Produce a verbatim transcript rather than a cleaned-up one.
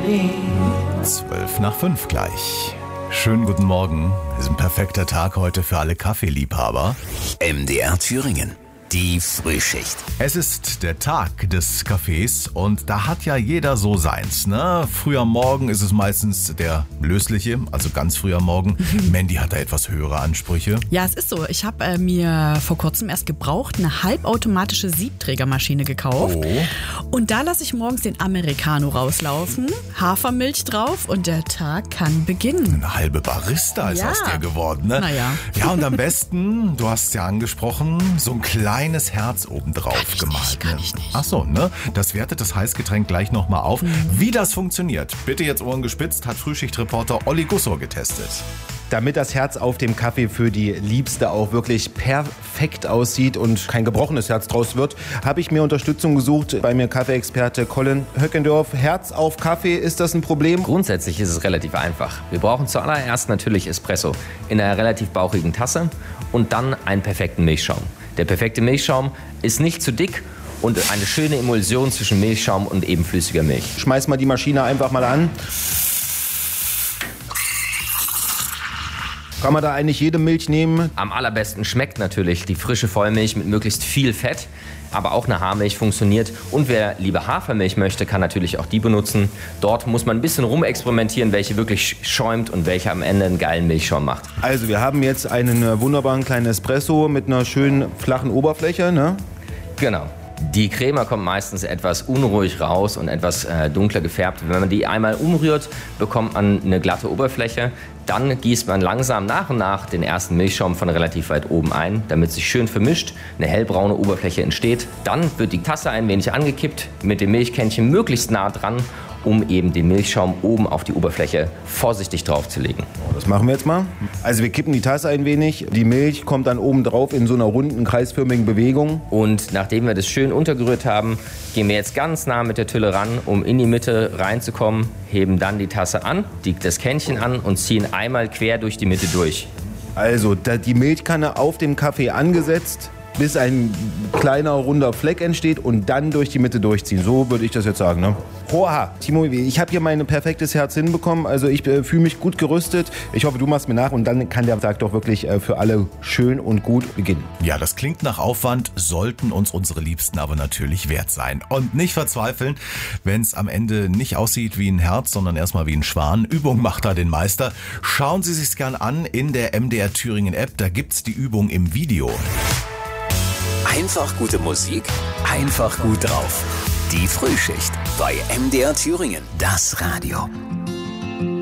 Zwölf nach fünf gleich. Schönen guten Morgen. Es ist ein perfekter Tag heute für alle Kaffeeliebhaber. M D R Thüringen. Die Frühschicht. Es ist der Tag des Kaffees und da hat ja jeder so seins, ne? Früh am Morgen ist es meistens der lösliche, also ganz früh am Morgen. Mandy hat da etwas höhere Ansprüche. Ja, es ist so. Ich habe äh, mir vor kurzem erst gebraucht eine halbautomatische Siebträgermaschine gekauft. Oh. Und da lasse ich morgens den Americano rauslaufen, Hafermilch drauf und der Tag kann beginnen. Eine halbe Barista ist Ja. aus dir geworden, ne? Naja. Ja, und am besten, du hast es ja angesprochen, so ein kleines Herz obendrauf Kann ich gemalt. nicht, kann ne? ich nicht. Ach so, ne? Das wertet das Heißgetränk gleich nochmal auf. Mhm. Wie das funktioniert, bitte jetzt Ohren gespitzt, hat Frühschichtreporter Olli Gussor getestet. Damit das Herz auf dem Kaffee für die Liebste auch wirklich perfekt aussieht und kein gebrochenes Herz draus wird, habe ich mir Unterstützung gesucht bei mir Kaffeeexperte Colin Höckendorf. Herz auf Kaffee, ist das ein Problem? Grundsätzlich ist es relativ einfach. Wir brauchen zuallererst natürlich Espresso in einer relativ bauchigen Tasse und dann einen perfekten Milchschaum. Der perfekte Milchschaum ist nicht zu dick und eine schöne Emulsion zwischen Milchschaum und eben flüssiger Milch. Schmeiß mal die Maschine einfach mal an. Kann man da eigentlich jede Milch nehmen? Am allerbesten schmeckt natürlich die frische Vollmilch mit möglichst viel Fett, aber auch eine Haarmilch funktioniert. Und wer lieber Hafermilch möchte, kann natürlich auch die benutzen. Dort muss man ein bisschen rumexperimentieren, welche wirklich schäumt und welche am Ende einen geilen Milchschaum macht. Also wir haben jetzt einen äh, wunderbaren kleinen Espresso mit einer schönen flachen Oberfläche, ne? Genau. Die Crema kommt meistens etwas unruhig raus und etwas äh, dunkler gefärbt. Wenn man die einmal umrührt, bekommt man eine glatte Oberfläche. Dann gießt man langsam nach und nach den ersten Milchschaum von relativ weit oben ein, damit sich schön vermischt, eine hellbraune Oberfläche entsteht. Dann wird die Tasse ein wenig angekippt, mit dem Milchkännchen möglichst nah dran, um eben den Milchschaum oben auf die Oberfläche vorsichtig draufzulegen. Das machen wir jetzt mal. Also wir kippen die Tasse ein wenig. Die Milch kommt dann oben drauf in so einer runden, kreisförmigen Bewegung. Und nachdem wir das schön untergerührt haben, gehen wir jetzt ganz nah mit der Tülle ran, um in die Mitte reinzukommen, heben dann die Tasse an, die, das Kännchen an und ziehen einmal quer durch die Mitte durch. Also da die Milchkanne auf dem Kaffee angesetzt, bis ein kleiner runder Fleck entsteht und dann durch die Mitte durchziehen. So würde ich das jetzt sagen, ne? Hoha, Timo, ich habe hier mein perfektes Herz hinbekommen. Also ich äh, fühle mich gut gerüstet. Ich hoffe, du machst mir nach und dann kann der Tag doch wirklich äh, für alle schön und gut beginnen. Ja, das klingt nach Aufwand, sollten uns unsere Liebsten aber natürlich wert sein. Und nicht verzweifeln, wenn es am Ende nicht aussieht wie ein Herz, sondern erstmal wie ein Schwan. Übung macht da den Meister. Schauen Sie sich's gern an in der M D R Thüringen App. Da gibt's die Übung im Video. Einfach gute Musik, einfach gut drauf. Die Frühschicht bei M D R Thüringen. Das Radio.